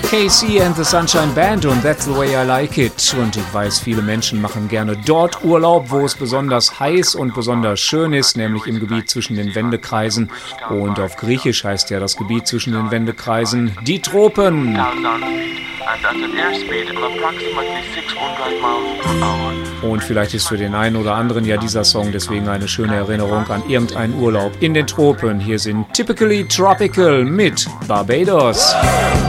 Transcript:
KC and the Sunshine Band und That's the Way I Like It. Und ich weiß, viele Menschen machen gerne dort Urlaub, wo es besonders heiß und besonders schön ist, nämlich im Gebiet zwischen den Wendekreisen. Und auf Griechisch heißt ja das Gebiet zwischen den Wendekreisen die Tropen. Und vielleicht ist für den einen oder anderen ja dieser Song deswegen eine schöne Erinnerung an irgendeinen Urlaub in den Tropen. Hier sind Typically Tropical mit Barbados.